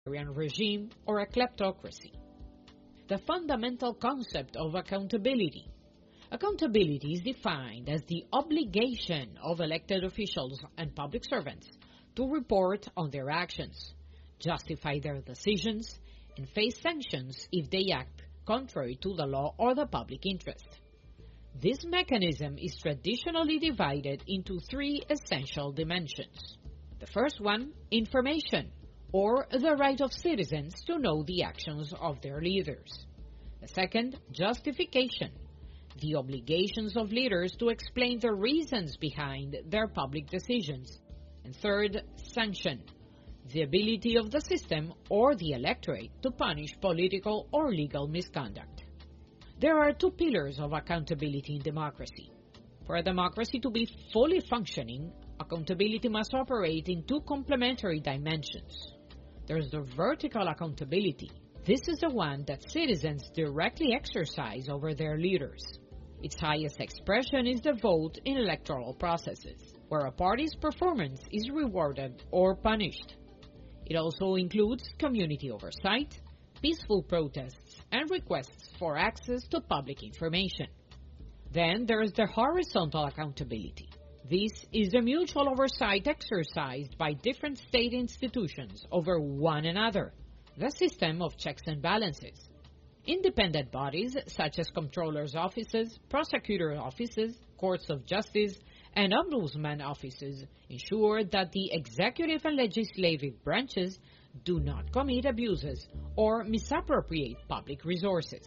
authoritarian regime or a kleptocracy. The fundamental concept of accountability. Accountability is defined as the obligation of elected officials and public servants to report on their actions, justify their decisions, and face sanctions if they act contrary to the law or the public interest. This mechanism is traditionally divided into three essential dimensions. The first one, information, or the right of citizens to know the actions of their leaders. The second, justification, the obligations of leaders to explain the reasons behind their public decisions. And third, sanction, the ability of the system or the electorate to punish political or legal misconduct. There are two pillars of accountability in democracy. For a democracy to be fully functioning, accountability must operate in two complementary dimensions. There's the vertical accountability. This is the one that citizens directly exercise over their leaders. Its highest expression is the vote in electoral processes, where a party's performance is rewarded or punished. It also includes community oversight, peaceful protests, and requests for access to public information. Then there is the horizontal accountability. This is the mutual oversight exercised by different state institutions over one another, the system of checks and balances. Independent bodies such as controllers' offices, prosecutor offices, courts of justice, and ombudsman offices ensure that the executive and legislative branches do not commit abuses or misappropriate public resources.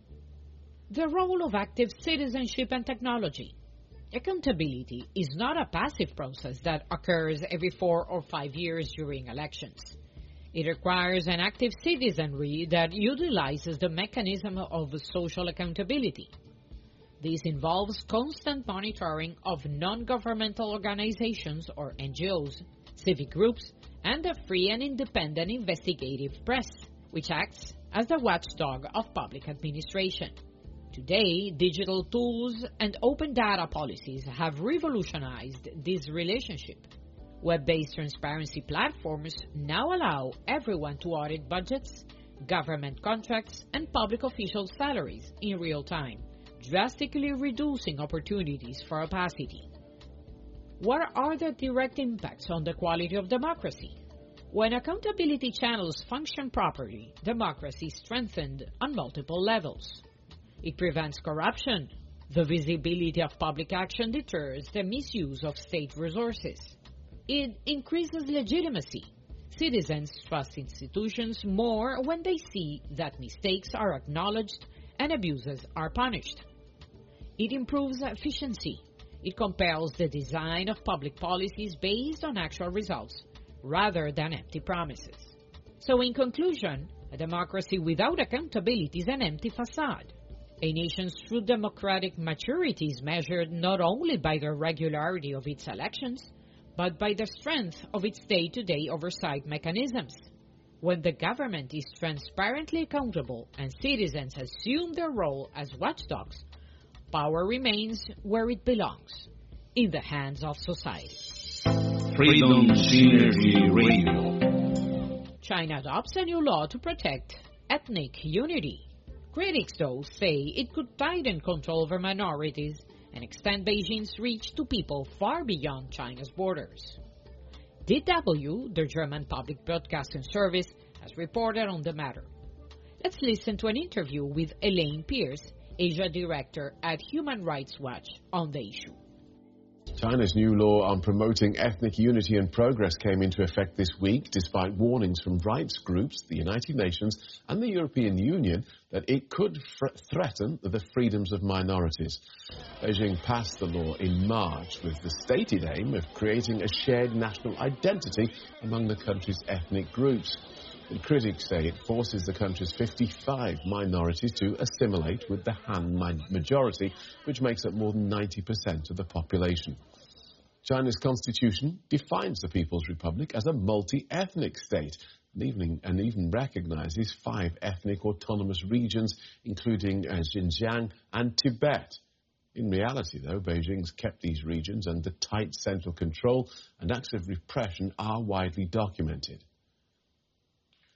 The role of active citizenship and technology. Accountability is not a passive process that occurs every 4 or 5 years during elections. It requires an active citizenry that utilizes the mechanism of social accountability. This involves constant monitoring of non-governmental organizations or NGOs, civic groups, and the free and independent investigative press, which acts as the watchdog of public administration. Today, digital tools and open data policies have revolutionized this relationship. Web-based transparency platforms now allow everyone to audit budgets, government contracts, and public officials' salaries in real time, drastically reducing opportunities for opacity. What are the direct impacts on the quality of democracy? When accountability channels function properly, democracy is strengthened on multiple levels. It prevents corruption. The visibility of public action deters the misuse of state resources. It increases legitimacy. Citizens trust institutions more when they see that mistakes are acknowledged and abuses are punished. It improves efficiency. It compels the design of public policies based on actual results rather than empty promises. So in conclusion, a democracy without accountability is an empty facade. A nation's true democratic maturity is measured not only by the regularity of its elections, but by the strength of its day-to-day oversight mechanisms. When the government is transparently accountable and citizens assume their role as watchdogs, power remains where it belongs, in the hands of society. Freedom Synergy Radio. China adopts a new law to protect ethnic unity. Critics, though, say it could tighten control over minorities and extend Beijing's reach to people far beyond China's borders. DW, the German public broadcasting service, has reported on the matter. Let's listen to an interview with Elaine Pierce, Asia Director at Human Rights Watch, on the issue. China's new law on promoting ethnic unity and progress came into effect this week, despite warnings from rights groups, the United Nations and the European Union that it could threaten the freedoms of minorities. Beijing passed the law in March with the stated aim of creating a shared national identity among the country's ethnic groups. And critics say it forces the country's 55 minorities to assimilate with the Han majority, which makes up more than 90% of the population. China's constitution defines the People's Republic as a multi-ethnic state and even recognizes 5 ethnic autonomous regions, including Xinjiang and Tibet. In reality, though, Beijing's kept these regions under tight central control, and acts of repression are widely documented.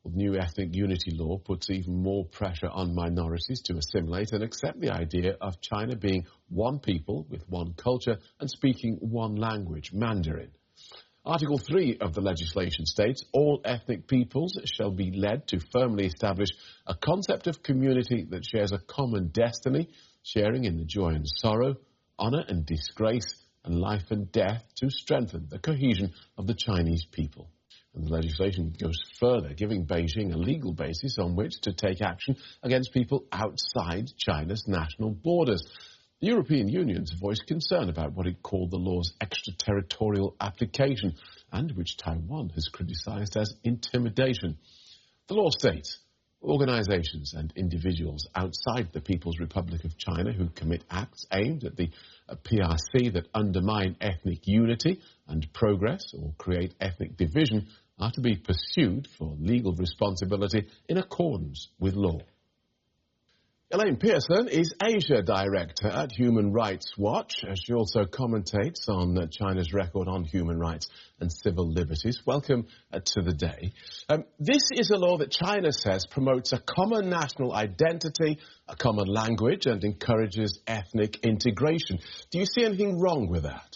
The new ethnic unity law puts even more pressure on minorities to assimilate and accept the idea of China being one people with one culture and speaking one language, Mandarin. Article 3 of the legislation states all ethnic peoples shall be led to firmly establish a concept of community that shares a common destiny, sharing in the joy and sorrow, honour and disgrace, and life and death to strengthen the cohesion of the Chinese people. And the legislation goes further, giving Beijing a legal basis on which to take action against people outside China's national borders. The European Union's voiced concern about what it called the law's extraterritorial application, and which Taiwan has criticised as intimidation. The law states organisations and individuals outside the People's Republic of China who commit acts aimed at the PRC that undermine ethnic unity and progress or create ethnic division are to be pursued for legal responsibility in accordance with law. Elaine Pearson is Asia Director at Human Rights Watch. She also commentates on China's record on human rights and civil liberties. Welcome to the day. This is a law that China says promotes a common national identity, a common language, and encourages ethnic integration. Do you see anything wrong with that?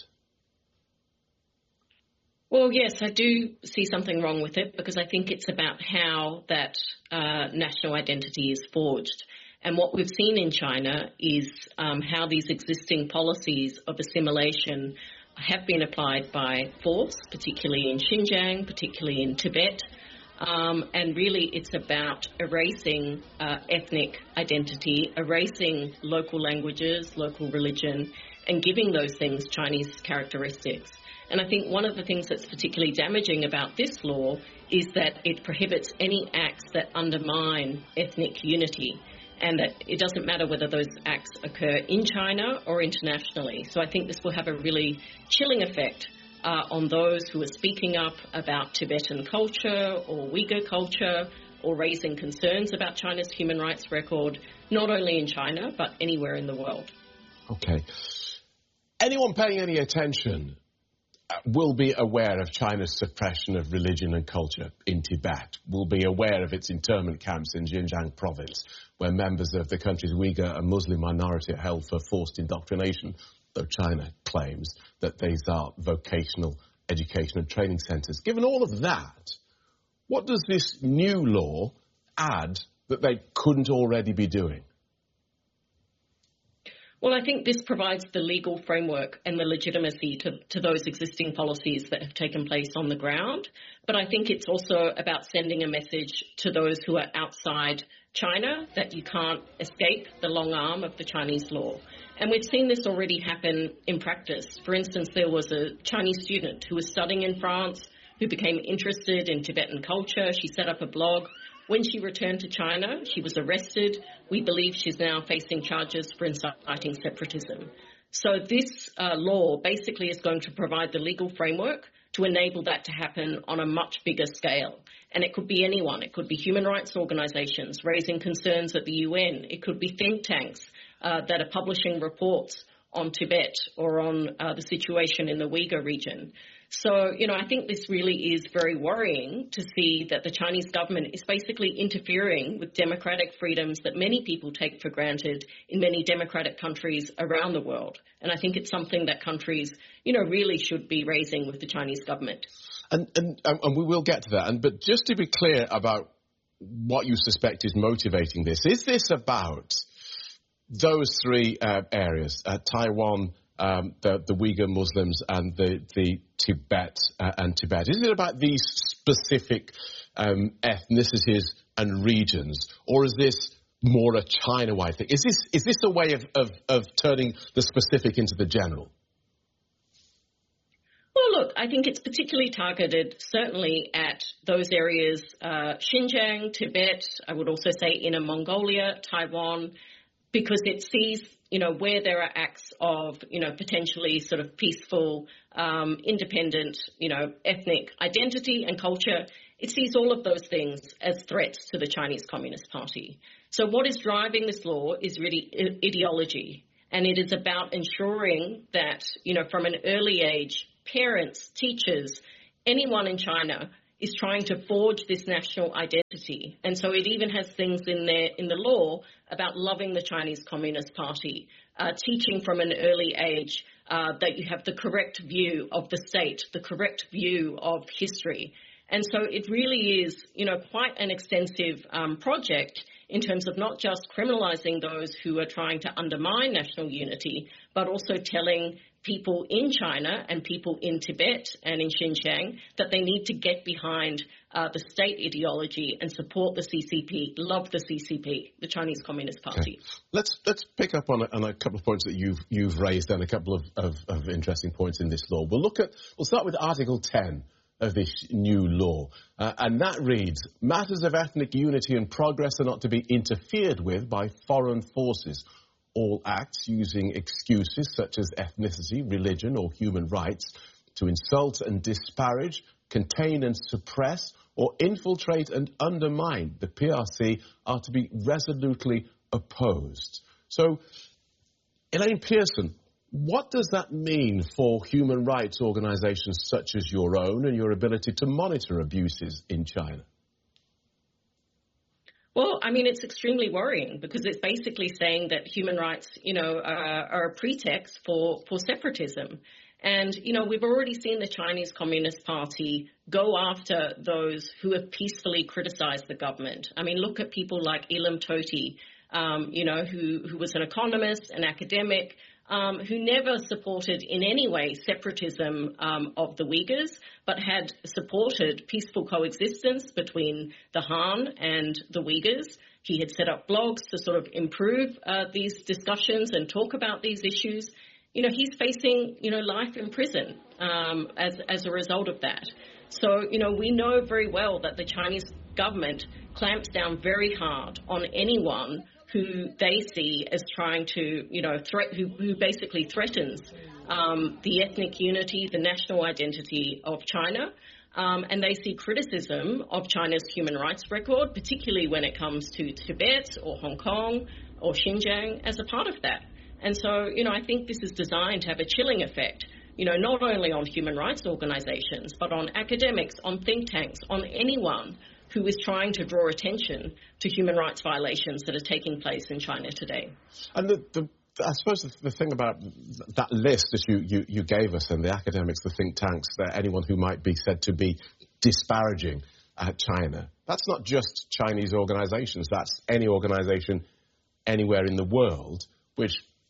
Well, yes, I do see something wrong with it because I think it's about how that national identity is forged. And what we've seen in China is how these existing policies of assimilation have been applied by force, particularly in Xinjiang, particularly in Tibet. And really it's about erasing ethnic identity, erasing local languages, local religion, and giving those things Chinese characteristics. And I think one of the things that's particularly damaging about this law is that it prohibits any acts that undermine ethnic unity, and that it doesn't matter whether those acts occur in China or internationally. So I think this will have a really chilling effect on those who are speaking up about Tibetan culture or Uyghur culture or raising concerns about China's human rights record, not only in China, but anywhere in the world. Okay. Anyone paying any attention will be aware of China's suppression of religion and culture in Tibet, will be aware of its internment camps in Xinjiang province, where members of the country's Uyghur and Muslim minority are held for forced indoctrination, though China claims that these are vocational education and training centres. Given all of that, what does this new law add that they couldn't already be doing? Well, I think this provides the legal framework and the legitimacy to those existing policies that have taken place on the ground. But I think it's also about sending a message to those who are outside China that you can't escape the long arm of the Chinese law. And we've seen this already happen in practice. For instance, there was a Chinese student who was studying in France who became interested in Tibetan culture. She set up a blog. When she returned to China, she was arrested. We believe she's now facing charges for inciting separatism. So this law basically is going to provide the legal framework to enable that to happen on a much bigger scale. And it could be anyone. It could be human rights organizations raising concerns at the UN. It could be think tanks that are publishing reports on Tibet or on the situation in the Uyghur region. So, I think this really is very worrying to see that the Chinese government is basically interfering with democratic freedoms that many people take for granted in many democratic countries around the world. And I think it's something that countries, really should be raising with the Chinese government. And we will get to that. But just to be clear about what you suspect is motivating this, is this about those three areas, Taiwan, the Uyghur Muslims and the Tibet and Tibet? Is it about these specific ethnicities and regions, or is this more a China-wide thing? Is this a way of turning the specific into the general? Well, look, I think it's particularly targeted certainly at those areas, Xinjiang, Tibet, I would also say Inner Mongolia, Taiwan, because it sees, where there are acts of, potentially sort of peaceful, independent, ethnic identity and culture. It sees all of those things as threats to the Chinese Communist Party. So what is driving this law is really ideology. And it is about ensuring that, from an early age, parents, teachers, anyone in China is trying to forge this national identity. And so it even has things in there in the law about loving the Chinese Communist Party, teaching from an early age that you have the correct view of the state, the correct view of history. And so it really is, quite an extensive project in terms of not just criminalising those who are trying to undermine national unity, but also telling people in China and people in Tibet and in Xinjiang that they need to get behind the state ideology and support the CCP, love the CCP, the Chinese Communist Party. Okay. Let's pick up on a couple of points that you've raised and a couple of interesting points in this law. We'll start with Article 10 of this new law, and that reads, matters of ethnic unity and progress are not to be interfered with by foreign forces. All acts using excuses such as ethnicity, religion or human rights to insult and disparage, contain and suppress or infiltrate and undermine the PRC are to be resolutely opposed. So, Elaine Pearson, what does that mean for human rights organisations such as your own and your ability to monitor abuses in China? Well, I mean, it's extremely worrying because it's basically saying that human rights, are a pretext for separatism. And, we've already seen the Chinese Communist Party go after those who have peacefully criticised the government. I mean, look at people like Ilham Tohti, who was an economist, an academic, who never supported in any way separatism of the Uyghurs, but had supported peaceful coexistence between the Han and the Uyghurs. He had set up blogs to sort of improve these discussions and talk about these issues. He's facing, life in prison as a result of that. So, we know very well that the Chinese government clamps down very hard on anyone who they see as trying to, who basically threatens the ethnic unity, the national identity of China. And they see criticism of China's human rights record, particularly when it comes to Tibet or Hong Kong or Xinjiang, as a part of that. And so, I think this is designed to have a chilling effect, not only on human rights organisations, but on academics, on think tanks, on anyone who is trying to draw attention to human rights violations that are taking place in China today. And I suppose the thing about that list that you gave us, and the academics, the think tanks, anyone who might be said to be disparaging China, that's not just Chinese organisations, that's any organisation anywhere in the world, which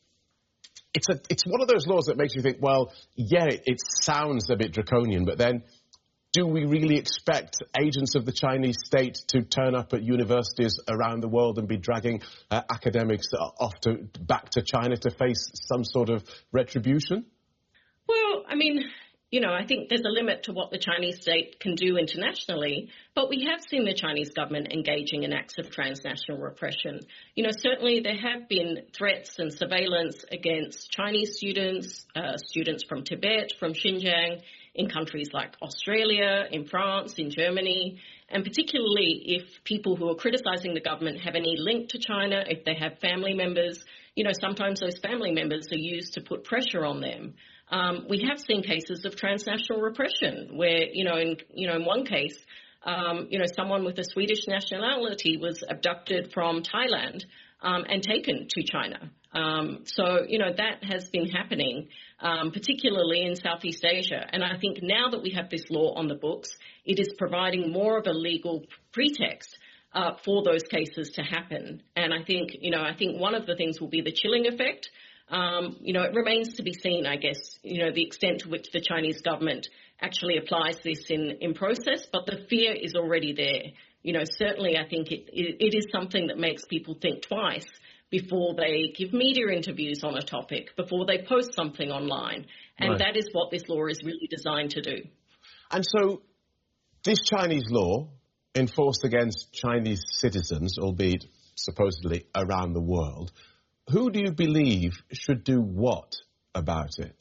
it's one of those laws that makes you think, well, yeah, it sounds a bit draconian, but then do we really expect agents of the Chinese state to turn up at universities around the world and be dragging academics back to China to face some sort of retribution? Well, I mean, I think there's a limit to what the Chinese state can do internationally, but we have seen the Chinese government engaging in acts of transnational repression. Certainly there have been threats and surveillance against Chinese students, students from Tibet, from Xinjiang, in countries like Australia, in France, in Germany, and particularly if people who are criticising the government have any link to China, if they have family members, sometimes those family members are used to put pressure on them. We have seen cases of transnational repression where, in one case, someone with a Swedish nationality was abducted from Thailand and taken to China. So that has been happening, particularly in Southeast Asia. And I think now that we have this law on the books, it is providing more of a legal pretext for those cases to happen. And I think one of the things will be the chilling effect. It remains to be seen, I guess, the extent to which the Chinese government actually applies this in process, but the fear is already there. Certainly I think it is something that makes people think twice before they give media interviews on a topic, before they post something online. And right. That is what this law is really designed to do. And so this Chinese law enforced against Chinese citizens, albeit supposedly around the world, who do you believe should do what about it?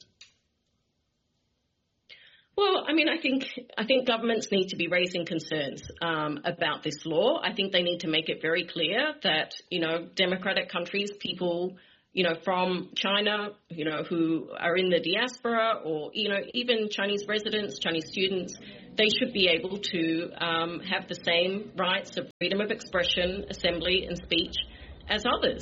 Well, I think governments need to be raising concerns about this law. I think they need to make it very clear that, democratic countries, people, from China, who are in the diaspora or, even Chinese residents, Chinese students, they should be able to have the same rights of freedom of expression, assembly and speech as others,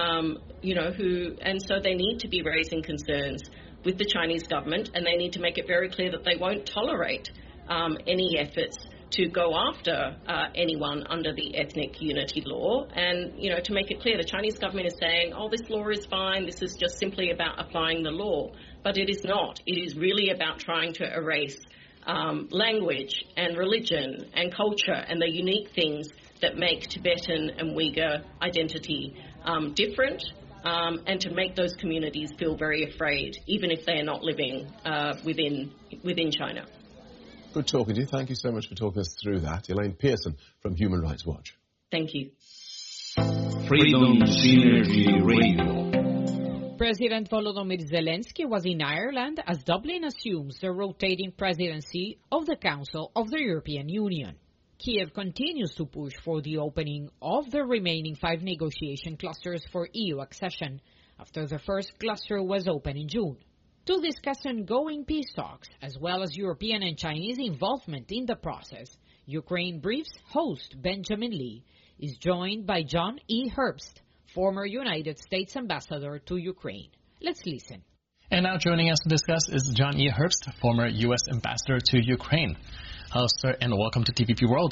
and so they need to be raising concerns with the Chinese government, and they need to make it very clear that they won't tolerate any efforts to go after anyone under the ethnic unity law. And, to make it clear, the Chinese government is saying, oh, this law is fine, this is just simply about applying the law. But it is not. It is really about trying to erase language and religion and culture and the unique things that make Tibetan and Uyghur identity different, and to make those communities feel very afraid, even if they are not living within China. Good talking to you. Thank you so much for talking us through that. Elaine Pearson from Human Rights Watch. Thank you. Freedom Synergy Radio. President Volodymyr Zelensky was in Ireland as Dublin assumes the rotating presidency of the Council of the European Union. Kiev continues to push for the opening of the remaining 5 negotiation clusters for EU accession, after the first cluster was opened in June. To discuss ongoing peace talks, as well as European and Chinese involvement in the process, Ukraine Brief's host, Benjamin Lee, is joined by John E. Herbst, former United States ambassador to Ukraine. Let's listen. And now joining us to discuss is John E. Herbst, former U.S. ambassador to Ukraine. Hello, sir, and welcome to TVP World.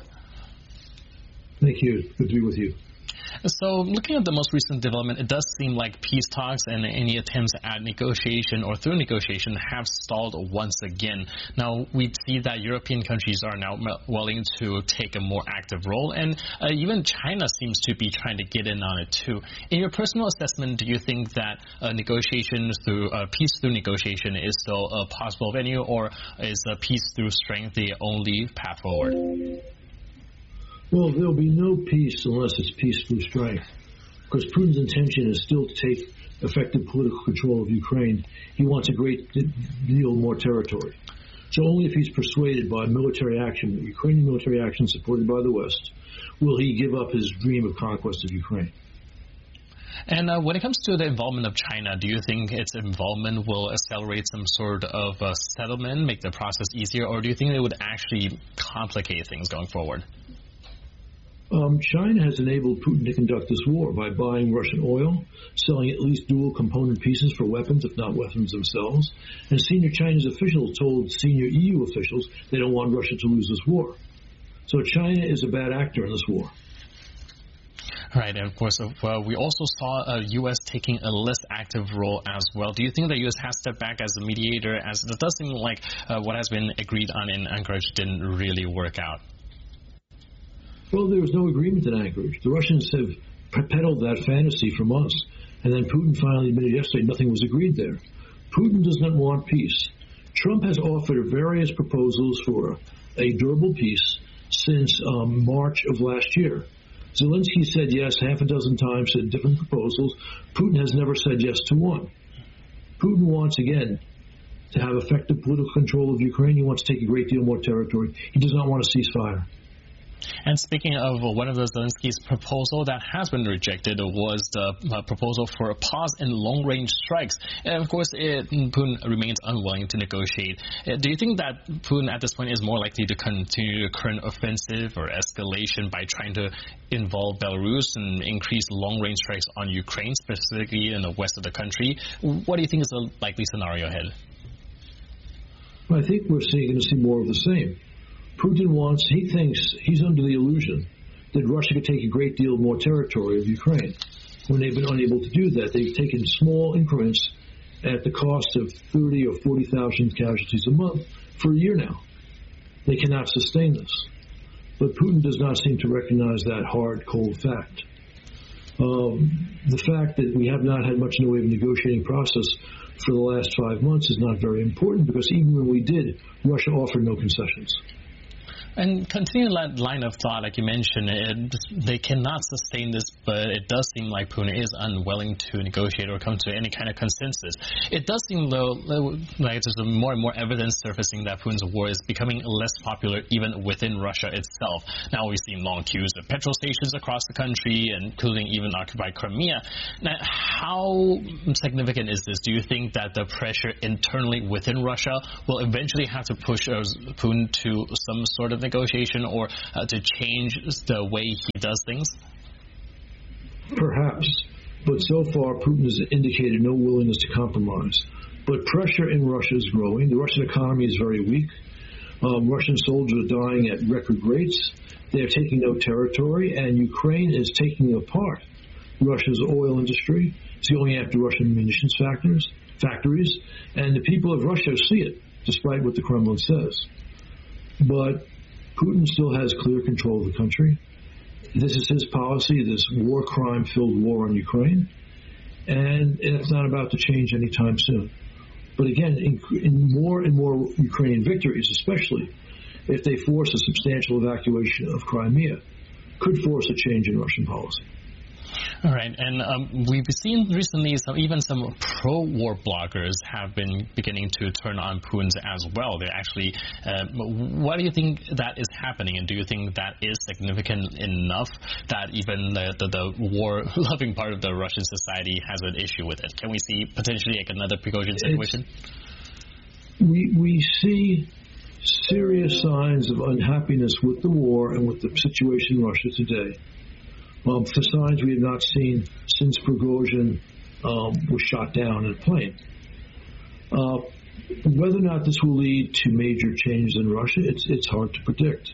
Thank you. Good to be with you. So, looking at the most recent development, it does seem like peace talks and any attempts at negotiation or through negotiation have stalled once again. Now, we see that European countries are now willing to take a more active role, and even China seems to be trying to get in on it too. In your personal assessment, do you think that negotiations through peace through negotiation is still a possible venue, or is peace through strength the only path forward? Well, there'll be no peace unless it's peace through strength, because Putin's intention is still to take effective political control of Ukraine. He wants a great deal more territory. So only if he's persuaded by military action, Ukrainian military action supported by the West, will he give up his dream of conquest of Ukraine. And when it comes to the involvement of China, do you think its involvement will accelerate some sort of settlement, make the process easier, or do you think it would actually complicate things going forward? China has enabled Putin to conduct this war by buying Russian oil, selling at least dual component pieces for weapons, if not weapons themselves, and senior Chinese officials told senior EU officials they don't want Russia to lose this war. So China is a bad actor in this war. Right, and of course, we also saw U.S. taking a less active role as well. Do you think the U.S. has stepped back as a mediator, as it does seem like what has been agreed on in Anchorage didn't really work out? Well, there was no agreement in Anchorage. The Russians have peddled that fantasy from us, and then Putin finally admitted yesterday nothing was agreed there. Putin does not want peace. Trump has offered various proposals for a durable peace since March of last year. Zelensky said yes half a dozen times, said different proposals. Putin has never said yes to one. Putin wants, again, to have effective political control of Ukraine. He wants to take a great deal more territory. He does not want a ceasefire. And speaking of one of the Zelensky's proposal that has been rejected was the proposal for a pause in long-range strikes. And of course, Putin remains unwilling to negotiate. Do you think that Putin at this point is more likely to continue the current offensive or escalation by trying to involve Belarus and increase long-range strikes on Ukraine, specifically in the west of the country? What do you think is the likely scenario ahead? I think we're going to see more of the same. Putin he thinks he's under the illusion that Russia could take a great deal more territory of Ukraine. When they've been unable to do that, they've taken small increments at the cost of 30 or 40,000 casualties a month for a year now. They cannot sustain this. But Putin does not seem to recognize that hard, cold fact. The fact that we have not had much in the way of a negotiating process for the last 5 months is not very important, because even when we did, Russia offered no concessions. And continuing that line of thought, like you mentioned, they cannot sustain this, but it does seem like Putin is unwilling to negotiate or come to any kind of consensus. It does seem, though, like there's more and more evidence surfacing that Putin's war is becoming less popular even within Russia itself. Now we've seen long queues at petrol stations across the country, including even occupied Crimea. Now, how significant is this? Do you think that the pressure internally within Russia will eventually have to push Putin to some sort of negotiation or to change the way he does things? Perhaps, but so far Putin has indicated no willingness to compromise. But pressure in Russia is growing. The Russian economy is very weak. Russian soldiers are dying at record rates. They are taking no territory, and Ukraine is taking apart Russia's oil industry. It's going after Russian munitions factories, and the people of Russia see it, despite what the Kremlin says. But Putin still has clear control of the country. This is his policy, this war crime-filled war on Ukraine, and it's not about to change anytime soon. But again, in more and more Ukrainian victories, especially if they force a substantial evacuation of Crimea, could force a change in Russian policy. All right, and we've seen recently even some pro-war bloggers have been beginning to turn on Putin as well. They're actually, why do you think that is happening, and do you think that is significant enough that even the war-loving part of the Russian society has an issue with it? Can we see potentially like another Prigozhin situation? We see serious signs of unhappiness with the war and with the situation in Russia today. For signs we have not seen since Prigozhin was shot down in a plane. Whether or not this will lead to major changes in Russia, it's hard to predict.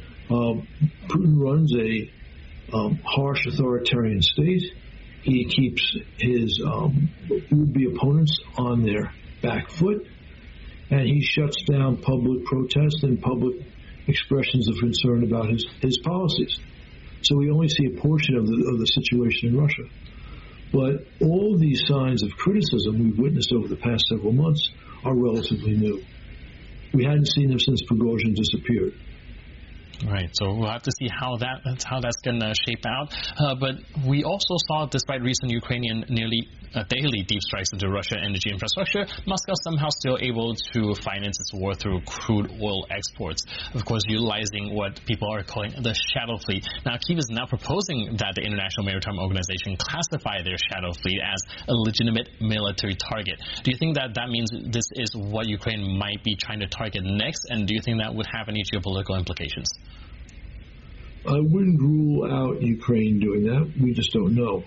Putin runs a harsh authoritarian state. He keeps his would-be opponents on their back foot, and he shuts down public protests and public expressions of concern about his policies. So we only see a portion of the situation in Russia. But all these signs of criticism we've witnessed over the past several months are relatively new. We hadn't seen them since Prigozhin disappeared. Right, so we'll have to see how that's going to shape out. But we also saw, despite recent Ukrainian nearly daily deep strikes into Russian energy infrastructure, Moscow somehow still able to finance its war through crude oil exports, of course utilizing what people are calling the shadow fleet. Now, Kyiv is now proposing that the International Maritime Organization classify their shadow fleet as a legitimate military target. Do you think that means this is what Ukraine might be trying to target next, and do you think that would have any geopolitical implications? I wouldn't rule out Ukraine doing that. We just don't know.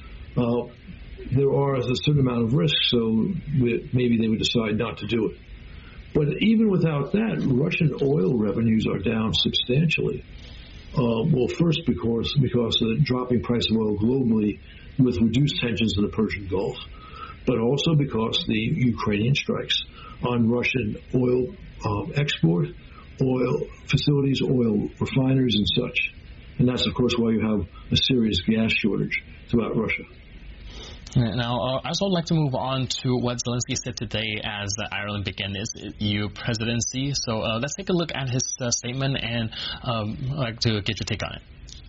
There are a certain amount of risk, so maybe they would decide not to do it. But even without that, Russian oil revenues are down substantially. Well, first because of the dropping price of oil globally with reduced tensions in the Persian Gulf, but also because the Ukrainian strikes on Russian oil export, oil facilities, oil refineries, and such. And that's, of course, why you have a serious gas shortage throughout Russia. Now, I also would like to move on to what Zelensky said today as Ireland began its EU presidency. So let's take a look at his statement, and I'd like to get your take on it.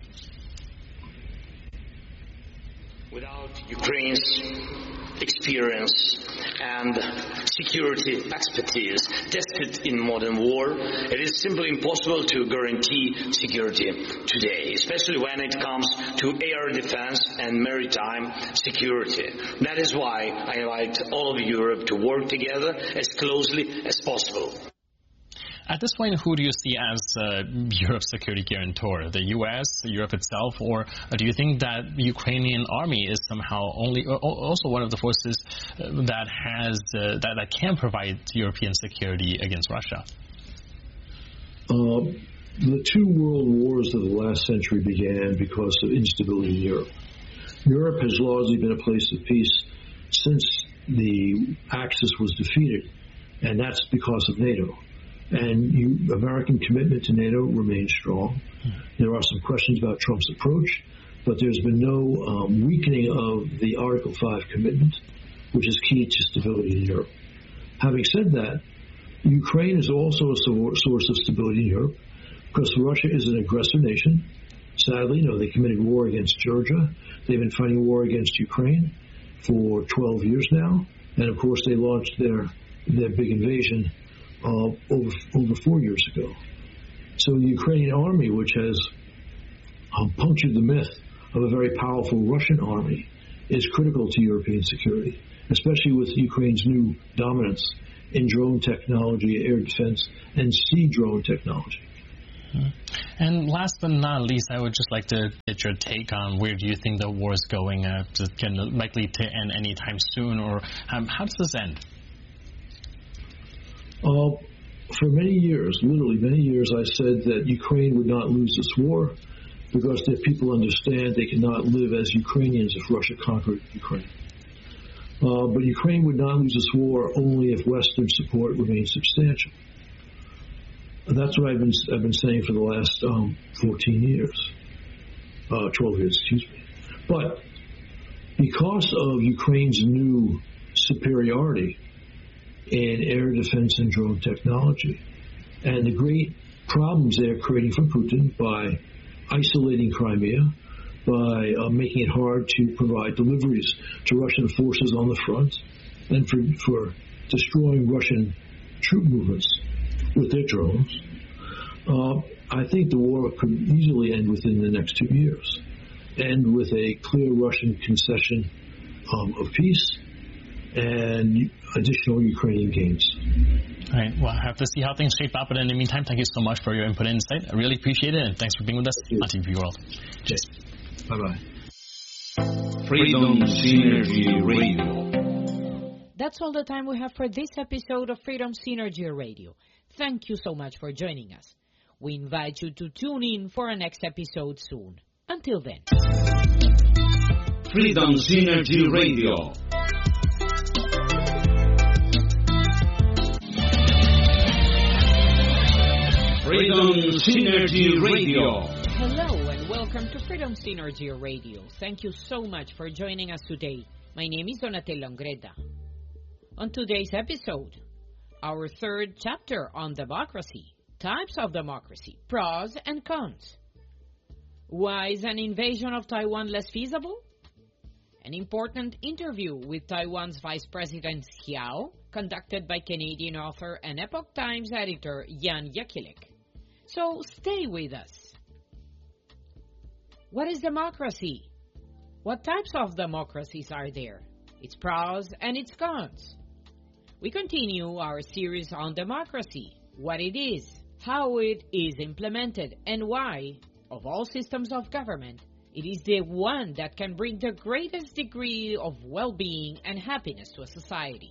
Without Ukraine's experience and security expertise tested in modern war, it is simply impossible to guarantee security today, especially when it comes to air defense and maritime security. That is why I invite all of Europe to work together as closely as possible. At this point, who do you see as Europe's security guarantor? The U.S., Europe itself, or do you think that the Ukrainian army is somehow also one of the forces that can provide European security against Russia? The two world wars of the last century began because of instability in Europe. Europe has largely been a place of peace since the Axis was defeated, and that's because of NATO. And American commitment to NATO remains strong. There are some questions about Trump's approach, but there's been no weakening of the Article 5 commitment, which is key to stability in Europe. Having said that, Ukraine is also a source of stability in Europe because Russia is an aggressor nation. Sadly, they committed war against Georgia. They've been fighting war against Ukraine for 12 years now. And, of course, they launched their big invasion over 4 years ago. So the Ukrainian army, which has punctured the myth of a very powerful Russian army, is critical to European security, especially with Ukraine's new dominance in drone technology, air defense, and sea drone technology. And last but not least, I would just like to get your take on where do you think the war is going? Is it likely to end anytime soon, or how does this end? For many years, literally many years, I said that Ukraine would not lose this war because their people understand they cannot live as Ukrainians if Russia conquered Ukraine. But Ukraine would not lose this war only if Western support remains substantial. And that's what I've been saying for the last 14 years, 12 years, excuse me. But because of Ukraine's new superiority in air defense and drone technology, and the great problems they're creating for Putin by isolating Crimea, by making it hard to provide deliveries to Russian forces on the front, and for destroying Russian troop movements with their drones, I think the war could easily end within the next 2 years, and with a clear Russian concession of peace and additional Ukrainian gains. All right. Well, I have to see how things shape up. But in the meantime, thank you so much for your input and insight. I really appreciate it. And thanks for being with us on TV World. Cheers. Bye-bye. Freedom Synergy Radio. That's all the time we have for this episode of Freedom Synergy Radio. Thank you so much for joining us. We invite you to tune in for our next episode soon. Until then. Freedom Synergy Radio. Freedom Synergy Radio. Hello and welcome to Freedom Synergy Radio. Thank you so much for joining us today. My name is Donatella Ongreda. On today's episode, our third chapter on democracy, types of democracy, pros and cons. Why is an invasion of Taiwan less feasible? An important interview with Taiwan's Vice President Xiao, conducted by Canadian author and Epoch Times editor Jan Jekielek. So stay with us. What is democracy? What types of democracies are there? Its pros and its cons. We continue our series on democracy, what it is, how it is implemented, and why, of all systems of government, it is the one that can bring the greatest degree of well-being and happiness to a society.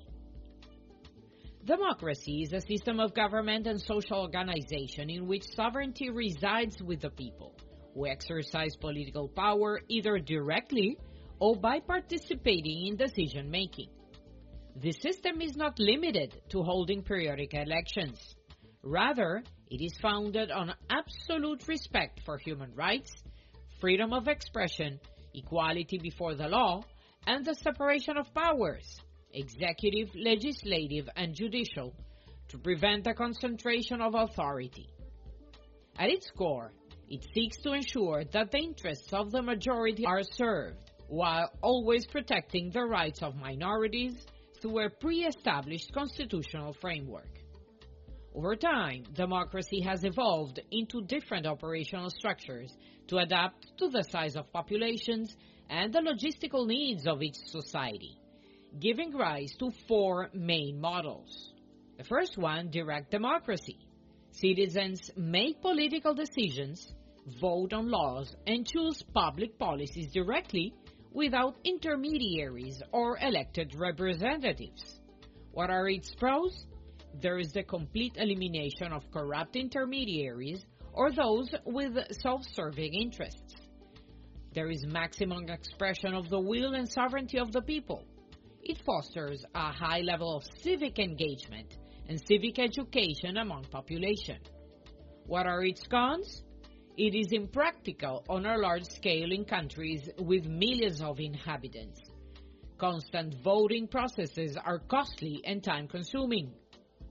Democracy is a system of government and social organization in which sovereignty resides with the people, who exercise political power either directly or by participating in decision-making. This system is not limited to holding periodic elections. Rather, it is founded on absolute respect for human rights, freedom of expression, equality before the law, and the separation of powers, executive, legislative, and judicial, to prevent the concentration of authority. At its core, it seeks to ensure that the interests of the majority are served, while always protecting the rights of minorities through a pre-established constitutional framework. Over time, democracy has evolved into different operational structures to adapt to the size of populations and the logistical needs of each society, giving rise to four main models. The first one, direct democracy. Citizens make political decisions, vote on laws, and choose public policies directly without intermediaries or elected representatives. What are its pros? There is the complete elimination of corrupt intermediaries or those with self-serving interests. There is maximum expression of the will and sovereignty of the people. It fosters a high level of civic engagement and civic education among population. What are its cons? It is impractical on a large scale in countries with millions of inhabitants. Constant voting processes are costly and time-consuming.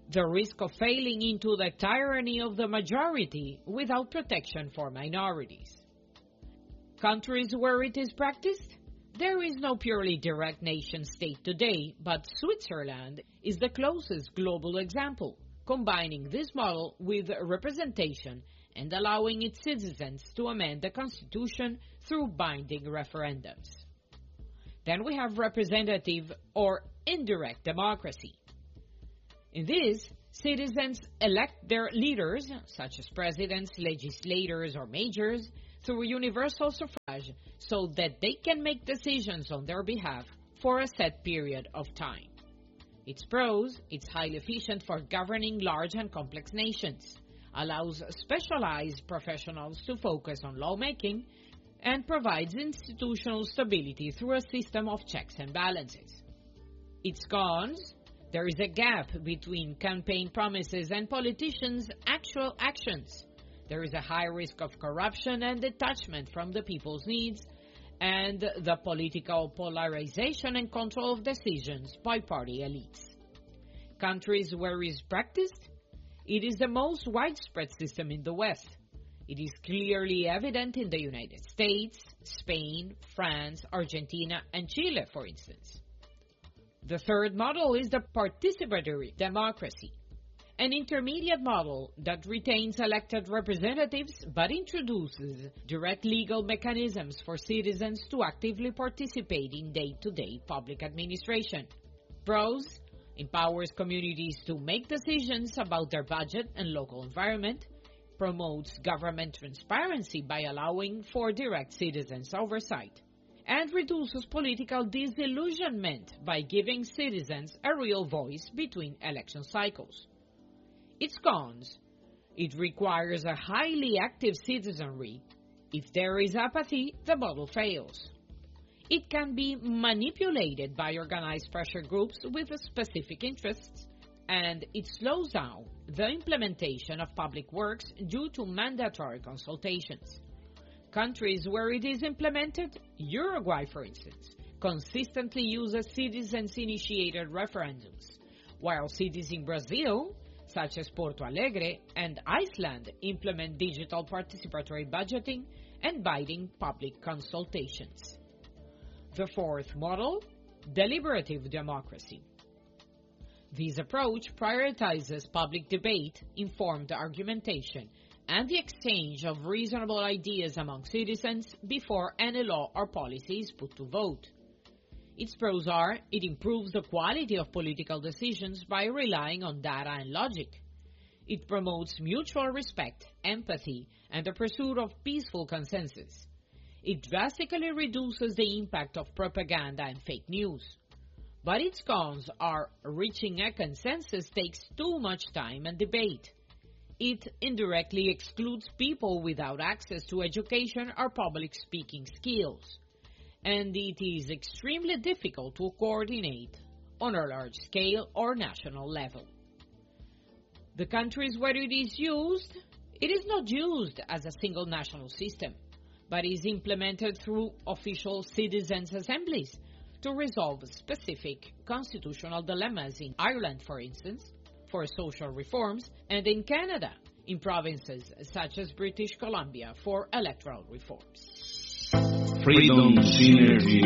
the risk of failing into the tyranny of the majority without protection for minorities. Countries where it is practiced? There is no purely direct nation-state today, but Switzerland is the closest global example, combining this model with representation and allowing its citizens to amend the constitution through binding referendums. Then we have representative or indirect democracy. In this, citizens elect their leaders, such as presidents, legislators, or mayors, through universal suffrage so that they can make decisions on their behalf for a set period of time. Its pros: it's highly efficient for governing large and complex nations, allows specialized professionals to focus on lawmaking, and provides institutional stability through a system of checks and balances. Its cons: there is a gap between campaign promises and politicians' actual actions. There is a high risk of corruption and detachment from the people's needs, and the political polarization and control of decisions by party elites. Countries where it is practiced? It is the most widespread system in the West. It is clearly evident in the United States, Spain, France, Argentina, and Chile, for instance. The third model is the participatory democracy, an intermediate model that retains elected representatives but introduces direct legal mechanisms for citizens to actively participate in day-to-day public administration. Pros: empowers communities to make decisions about their budget and local environment, promotes government transparency by allowing for direct citizens' oversight, and reduces political disillusionment by giving citizens a real voice between election cycles. Its cons: it requires a highly active citizenry. If there is apathy, the model fails. It can be manipulated by organized pressure groups with specific interests, and it slows down the implementation of public works due to mandatory consultations. Countries where it is implemented, Uruguay for instance, consistently uses citizens-initiated referendums, while cities in Brazil, such as Porto Alegre, and Iceland implement digital participatory budgeting and binding public consultations. The fourth model, deliberative democracy. This approach prioritizes public debate, informed argumentation, and the exchange of reasonable ideas among citizens before any law or policy is put to vote. Its pros are: it improves the quality of political decisions by relying on data and logic. It promotes mutual respect, empathy, and the pursuit of peaceful consensus. It drastically reduces the impact of propaganda and fake news. But its cons are: reaching a consensus takes too much time and debate. It indirectly excludes people without access to education or public speaking skills. And it is extremely difficult to coordinate on a large scale or national level. The countries where it is used, it is not used as a single national system, but is implemented through official citizens' assemblies to resolve specific constitutional dilemmas in Ireland, for instance, for social reforms, and in Canada, in provinces such as British Columbia for electoral reforms. Freedom Synergy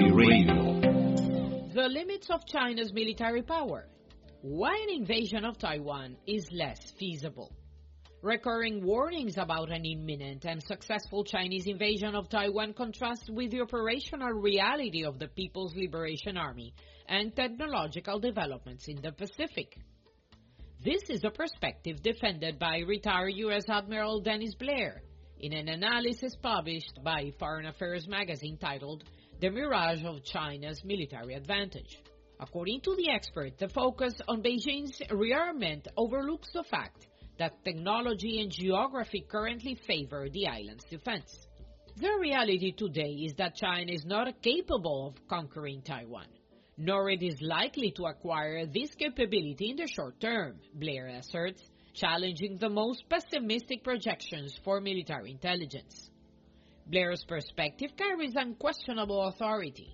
Radio. The limits of China's military power. Why an invasion of Taiwan is less feasible. Recurring warnings about an imminent and successful Chinese invasion of Taiwan contrast with the operational reality of the People's Liberation Army and technological developments in the Pacific. This is a perspective defended by retired U.S. Admiral Dennis Blair in an analysis published by Foreign Affairs magazine titled "The Mirage of China's Military Advantage." According to the expert, the focus on Beijing's rearmament overlooks the fact that technology and geography currently favor the island's defense. The reality today is that China is not capable of conquering Taiwan, nor it is likely to acquire this capability in the short term, Blair asserts, challenging the most pessimistic projections for military intelligence. Blair's perspective carries unquestionable authority.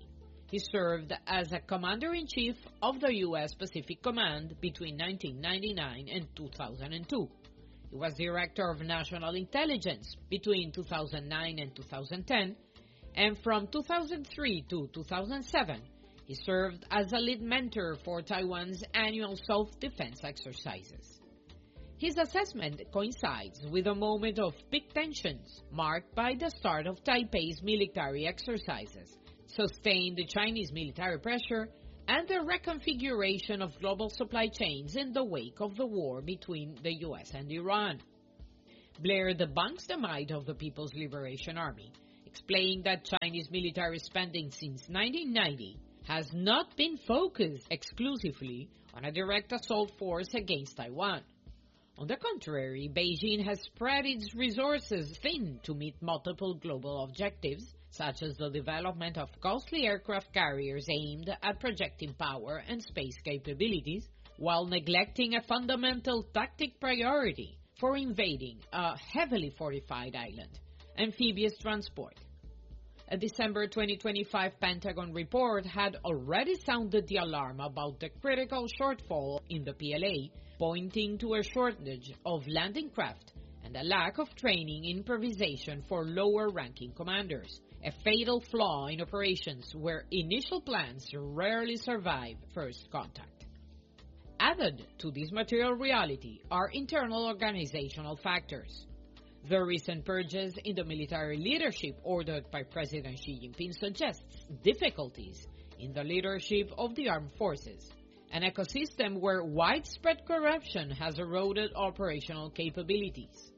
He served as a Commander-in-Chief of the U.S. Pacific Command between 1999 and 2002. He was Director of National Intelligence between 2009 and 2010, and from 2003 to 2007, he served as a lead mentor for Taiwan's annual self-defense exercises. His assessment coincides with a moment of peak tensions marked by the start of Taipei's military exercises, sustained Chinese military pressure, and the reconfiguration of global supply chains in the wake of the war between the U.S. and Iran. Blair debunks the might of the People's Liberation Army, explaining that Chinese military spending since 1990 has not been focused exclusively on a direct assault force against Taiwan. On the contrary, Beijing has spread its resources thin to meet multiple global objectives, such as the development of costly aircraft carriers aimed at projecting power and space capabilities, while neglecting a fundamental tactic priority for invading a heavily fortified island: amphibious transport. A December 2025 Pentagon report had already sounded the alarm about the critical shortfall in the PLA, pointing to a shortage of landing craft and a lack of training improvisation for lower-ranking commanders, a fatal flaw in operations where initial plans rarely survive first contact. Added to this material reality are internal organizational factors. The recent purges in the military leadership ordered by President Xi Jinping suggests difficulties in the leadership of the armed forces, an ecosystem where widespread corruption has eroded operational capabilities.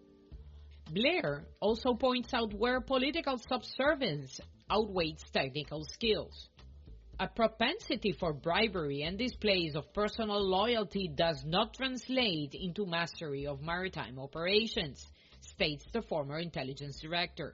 Blair also points out where political subservience outweighs technical skills. A propensity for bribery and displays of personal loyalty does not translate into mastery of maritime operations, states the former intelligence director.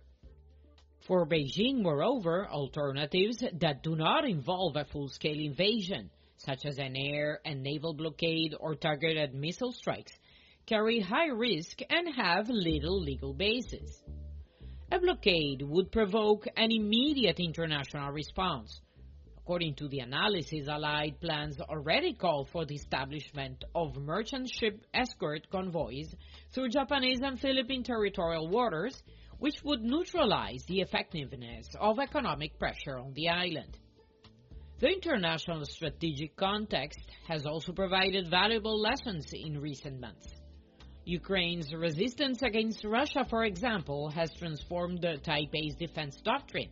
For Beijing, moreover, alternatives that do not involve a full-scale invasion, such as an air and naval blockade or targeted missile strikes, carry high risk and have little legal basis. A blockade would provoke an immediate international response. According to the analysis, Allied plans already call for the establishment of merchant ship escort convoys through Japanese and Philippine territorial waters, which would neutralize the effectiveness of economic pressure on the island. The international strategic context has also provided valuable lessons in recent months. Ukraine's resistance against Russia, for example, has transformed Taipei's defense doctrine.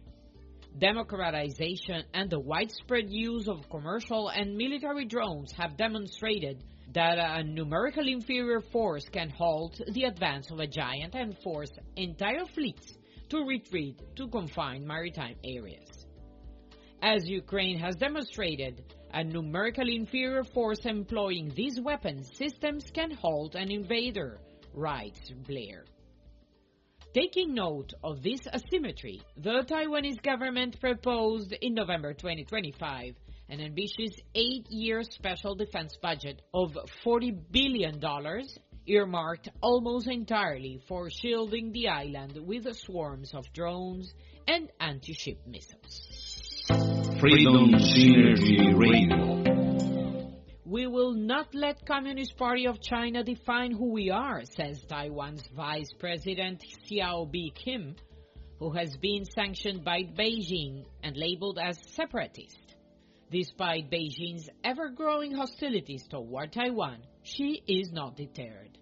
Democratization and the widespread use of commercial and military drones have demonstrated that a numerically inferior force can halt the advance of a giant and force entire fleets to retreat to confined maritime areas. As Ukraine has demonstrated, a numerically inferior force employing these weapon systems can halt an invader, writes Blair. Taking note of this asymmetry, the Taiwanese government proposed in November 2025 an ambitious 8-year special defense budget of $40 billion, earmarked almost entirely for shielding the island with swarms of drones and anti-ship missiles. Freedom Synergy Radio. We will not let Communist Party of China define who we are, says Taiwan's Vice President Hsiao B-Kim, who has been sanctioned by Beijing and labeled as separatist. Despite Beijing's ever-growing hostilities toward Taiwan, she is not deterred.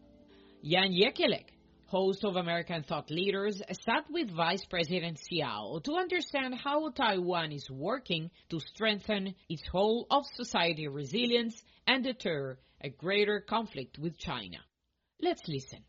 Jan Jekielek, host of American Thought Leaders, sat with Vice President Hsiao to understand how Taiwan is working to strengthen its whole of society resilience and deter a greater conflict with China. Let's listen.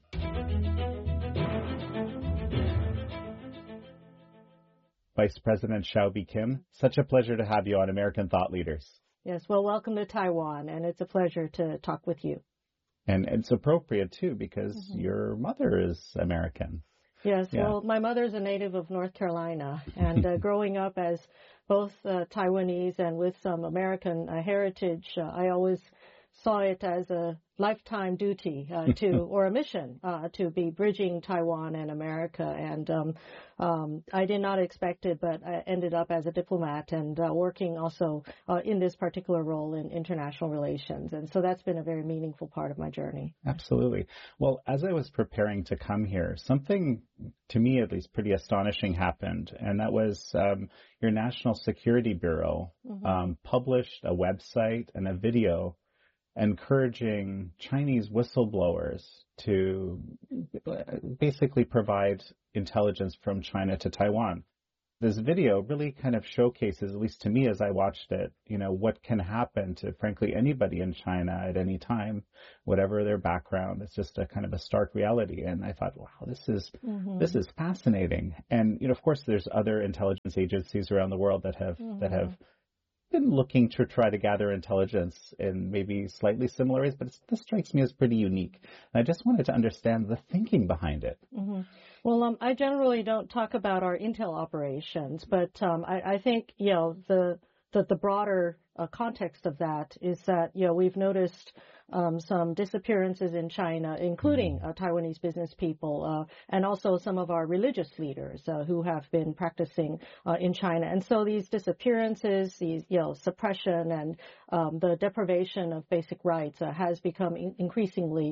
Vice President Hsiao B-Kim, such a pleasure to have you on American Thought Leaders. Yes, well, welcome to Taiwan, and it's a pleasure to talk with you. And it's appropriate, too, because your mother is American. Yes, well, my mother's a native of North Carolina, and growing up as both Taiwanese and with some American heritage, I always saw it as a lifetime duty or a mission to be bridging Taiwan and America. And I did not expect it, but I ended up as a diplomat and working also in this particular role in international relations. And so that's been a very meaningful part of my journey. Absolutely. Well, as I was preparing to come here, something, to me at least, pretty astonishing happened. And that was your National Security Bureau published a website and a video encouraging Chinese whistleblowers to basically provide intelligence from China to Taiwan. This video really kind of showcases, at least to me as I watched it, what can happen to, frankly, anybody in China at any time, whatever their background. It's just a kind of a stark reality. And I thought, wow, this is fascinating. And, of course, there's other intelligence agencies around the world that have been looking to try to gather intelligence in maybe slightly similar ways, but this strikes me as pretty unique. And I just wanted to understand the thinking behind it. Well, I generally don't talk about our intel operations, but I think, the broader context of that is that, we've noticed some disappearances in China, including Taiwanese business people, and also some of our religious leaders who have been practicing in China. And so these disappearances, these, suppression and the deprivation of basic rights has become increasingly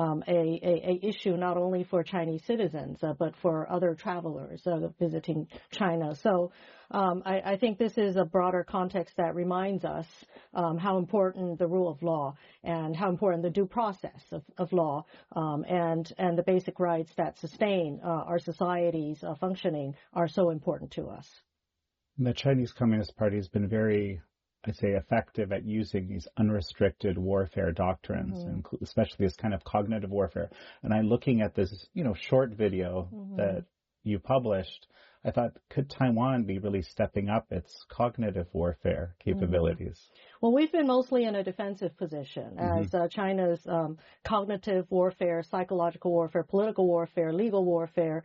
a issue not only for Chinese citizens, but for other travelers visiting China. So I think this is a broader context that reminds us how important the rule of law and how important the due process of law and the basic rights that sustain our society's functioning are so important to us. The Chinese Communist Party has been very, I'd say, effective at using these unrestricted warfare doctrines, and especially this kind of cognitive warfare. And I'm looking at this, short video that you published. I thought, could Taiwan be really stepping up its cognitive warfare capabilities? Well, we've been mostly in a defensive position as China's cognitive warfare, psychological warfare, political warfare, legal warfare,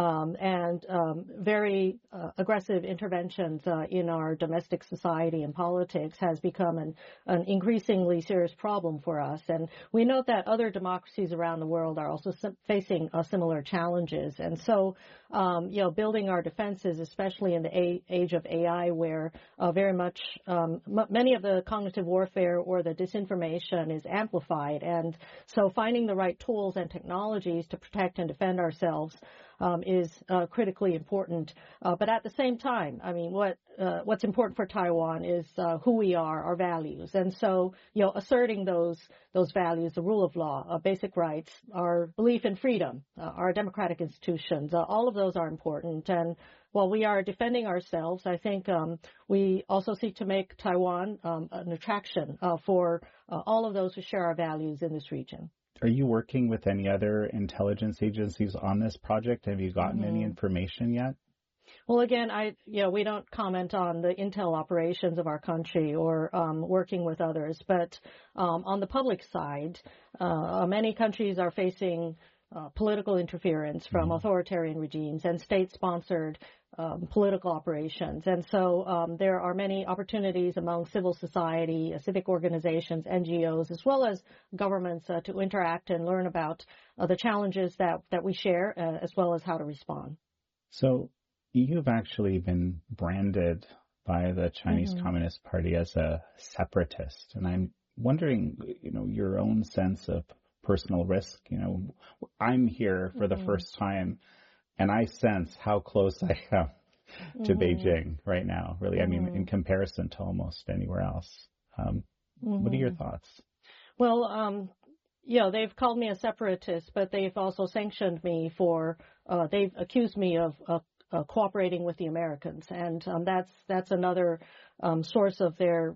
and very aggressive interventions in our domestic society and politics has become an increasingly serious problem for us. And we note that other democracies around the world are also facing similar challenges. And so, building our defenses, especially in the age of AI, where very much many of the cognitive warfare or the disinformation is amplified. And so finding the right tools and technologies to protect and defend ourselves is critically important. But at the same time, I mean, what's important for Taiwan is who we are, our values. And so, asserting those values, the rule of law, basic rights, our belief in freedom, our democratic institutions, all of those are important. And while we are defending ourselves, I think we also seek to make Taiwan an attraction for all of those who share our values in this region. Are you working with any other intelligence agencies on this project? Have you gotten any information yet? Well, again, we don't comment on the intel operations of our country or working with others. But on the public side, many countries are facing political interference from authoritarian regimes and state-sponsored political operations. And so there are many opportunities among civil society, civic organizations, NGOs, as well as governments to interact and learn about the challenges that we share, as well as how to respond. So you've actually been branded by the Chinese Communist Party as a separatist. And I'm wondering, your own sense of personal risk. I'm here for the first time, and I sense how close I am to Beijing right now, really. I mean, in comparison to almost anywhere else. What are your thoughts? Well, they've called me a separatist, but they've also sanctioned me they've accused me of cooperating with the Americans. And that's another source of their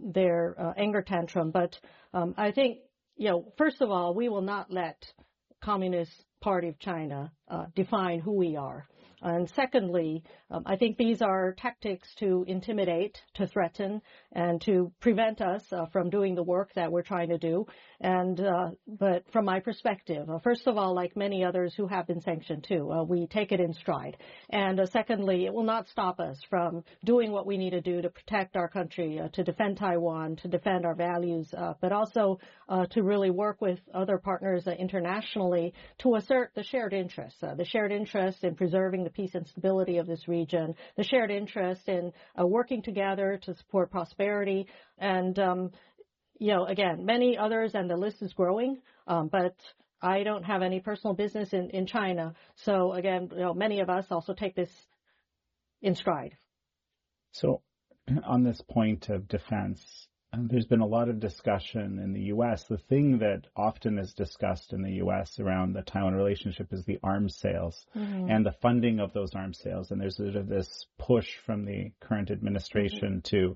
anger tantrum. But I think, first of all, we will not let Communist Party of China define who we are. And secondly, I think these are tactics to intimidate, to threaten, and to prevent us from doing the work that we're trying to do. And but from my perspective, first of all, like many others who have been sanctioned too, we take it in stride. And secondly, it will not stop us from doing what we need to do to protect our country, to defend Taiwan, to defend our values, but also to really work with other partners internationally to assert the shared interests in preserving the peace and stability of this region, the shared interest in working together to support prosperity. And, again, many others, and the list is growing, but I don't have any personal business in China. So, again, many of us also take this in stride. So on this point of defense, there's been a lot of discussion in the U.S. The thing that often is discussed in the U.S. around the Taiwan relationship is the arms sales and the funding of those arms sales. And there's sort of this push from the current administration to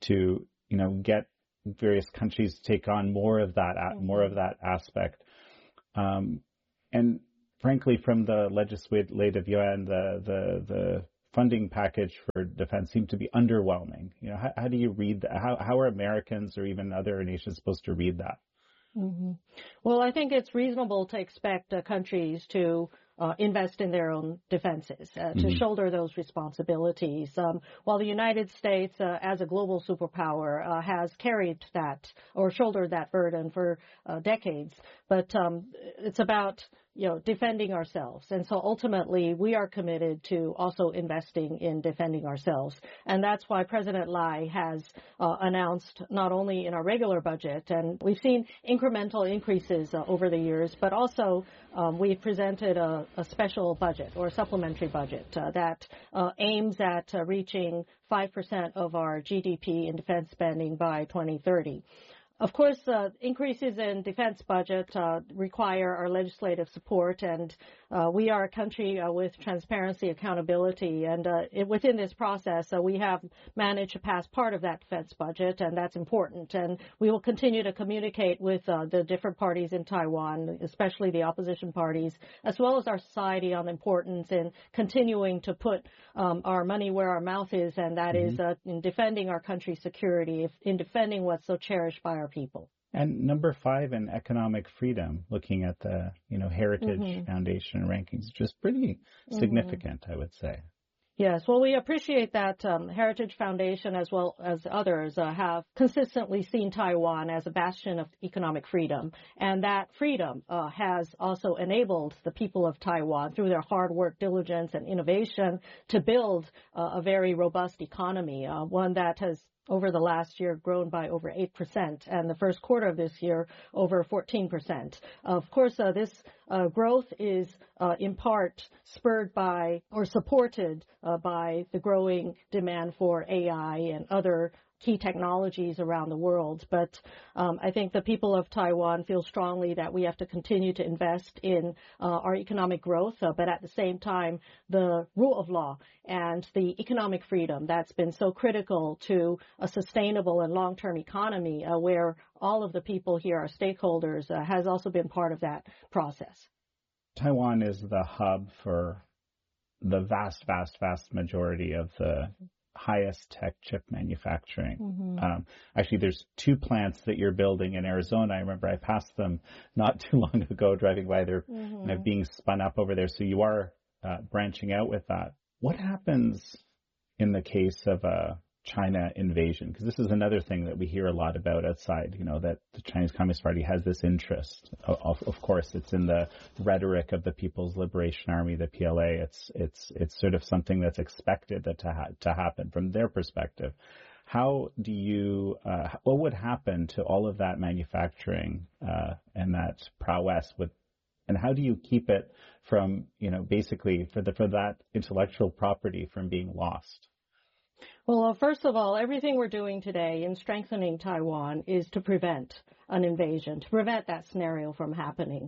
get various countries to take on more of that aspect. And frankly, from the legislative yuan, the funding package for defense seemed to be underwhelming. How do you read that? How are Americans or even other nations supposed to read that? Well, I think it's reasonable to expect countries to invest in their own defenses, to shoulder those responsibilities. While the United States, as a global superpower, has carried that or shouldered that burden for decades, but it's about defending ourselves. And so ultimately, we are committed to also investing in defending ourselves. And that's why President Lai has announced not only in our regular budget, and we've seen incremental increases over the years, but also we've presented a special budget or a supplementary budget that aims at reaching 5% of our GDP in defense spending by 2030. Of course, increases in defense budget require our legislative support, and we are a country with transparency, accountability, and within this process, we have managed to pass part of that defense budget, and that's important. And we will continue to communicate with the different parties in Taiwan, especially the opposition parties, as well as our society, on the importance in continuing to put our money where our mouth is, and that is in defending our country's security, in defending what's so cherished by our people. And number 5 in economic freedom, looking at the Heritage Foundation rankings, just pretty significant, I would say. Yes, well, we appreciate that Heritage Foundation, as well as others, have consistently seen Taiwan as a bastion of economic freedom. And that freedom has also enabled the people of Taiwan, through their hard work, diligence, and innovation, to build a very robust economy, one that has over the last year grown by over 8%, and the first quarter of this year over 14%. Of course, this growth is in part spurred by or supported by the growing demand for AI and other key technologies around the world. But I think the people of Taiwan feel strongly that we have to continue to invest in our economic growth, but at the same time, the rule of law and the economic freedom that's been so critical to a sustainable and long-term economy where all of the people here are stakeholders has also been part of that process. Taiwan is the hub for the vast majority of the highest tech chip manufacturing. Actually, there's 2 plants that you're building in Arizona. I remember I passed them not too long ago driving by. They're kind of being spun up over there. So you are branching out with that. What happens in the case of a China invasion? Because this is another thing that we hear a lot about outside, that the Chinese Communist Party has this interest. Of course, it's in the rhetoric of the People's Liberation Army, the PLA. It's sort of something that's expected to happen from their perspective. How do you, what would happen to all of that manufacturing and that prowess and how do you keep it from, basically for that intellectual property from being lost? Well, first of all, everything we're doing today in strengthening Taiwan is to prevent an invasion, to prevent that scenario from happening.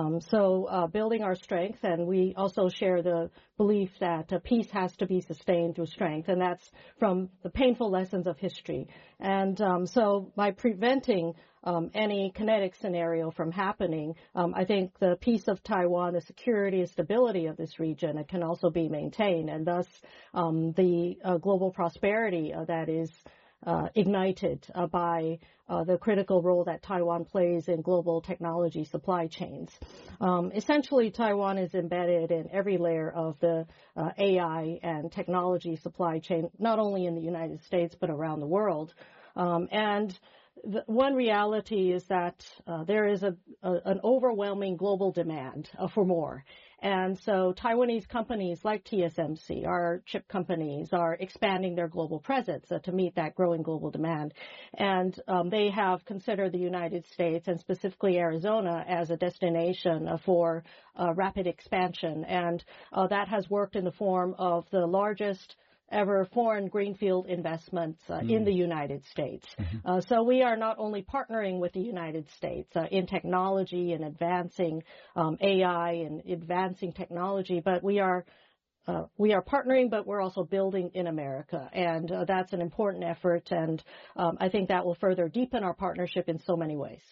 So building our strength, and we also share the belief that peace has to be sustained through strength, and that's from the painful lessons of history. And so by preventing any kinetic scenario from happening, I think the peace of Taiwan, the security and stability of this region, it can also be maintained, and thus the global prosperity that is ignited by the critical role that Taiwan plays in global technology supply chains. Essentially, Taiwan is embedded in every layer of the AI and technology supply chain, not only in the United States, but around the world. And one reality is that there is an overwhelming global demand for more. And so Taiwanese companies like TSMC, our chip companies, are expanding their global presence to meet that growing global demand. And they have considered the United States, and specifically Arizona, as a destination for rapid expansion. And that has worked in the form of the largest ever foreign greenfield investments in the United States. So we are not only partnering with the United States in technology and advancing AI and advancing technology, but we are partnering, but we're also building in America. And that's an important effort. And I think that will further deepen our partnership in so many ways.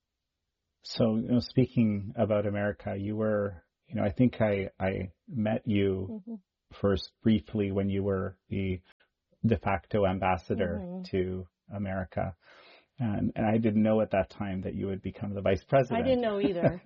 So, speaking about America, you were, I think I met you first briefly when you were the de facto ambassador to America. And I didn't know at that time that you would become the vice president. I didn't know either.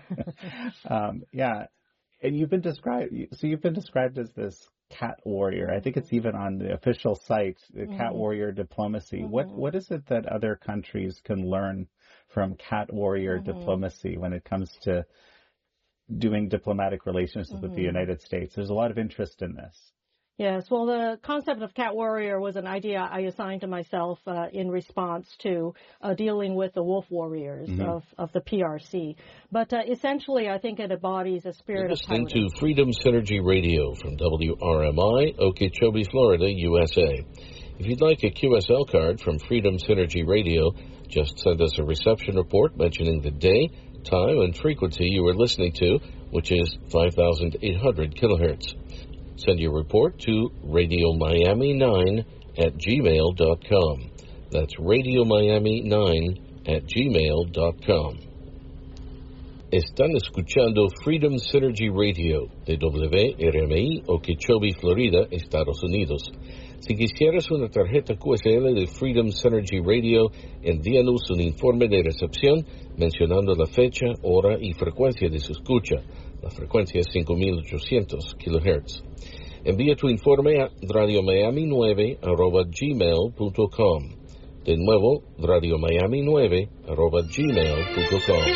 Yeah. And you've been described as this cat warrior. I think it's even on the official site, the cat warrior diplomacy. What is it that other countries can learn from cat warrior diplomacy when it comes to doing diplomatic relations with the United States? There's a lot of interest in this. Yes, well, the concept of cat warrior was an idea I assigned to myself in response to dealing with the wolf warriors of the PRC. But essentially, I think it embodies a spirit of listening to Freedom Synergy Radio from WRMI, Okeechobee, Florida, USA. If you'd like a QSL card from Freedom Synergy Radio, just send us a reception report mentioning the day, time, and frequency you are listening to, which is 5,800 kilohertz. Send your report to radiomiami9@gmail.com. That's radiomiami9@gmail.com. Están escuchando Freedom Synergy Radio de WRMI, Okeechobee, Florida, Estados Unidos. Si quisieras una tarjeta QSL de Freedom Synergy Radio, envíanos un informe de recepción mencionando la fecha, hora y frecuencia de su escucha. La frecuencia es 5,800 kHz. Envía tu informe a radiomiami9@gmail.com. De nuevo, radiomiami9@gmail.com.